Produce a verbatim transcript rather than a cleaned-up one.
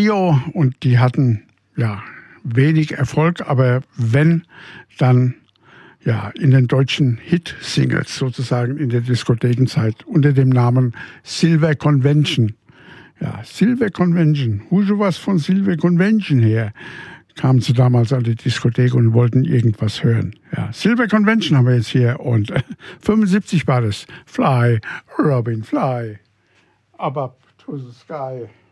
Trio und die hatten ja wenig Erfolg, aber wenn, dann ja in den deutschen Hit-Singles sozusagen in der Diskothekenzeit unter dem Namen Silver Convention. Ja, Silver Convention, husch was von Silver Convention her. Kamen sie damals an die Diskothek und wollten irgendwas hören. Ja, Silver Convention haben wir jetzt hier und äh, fünfundsiebzig war das. Fly, Robin, fly, up up to the sky.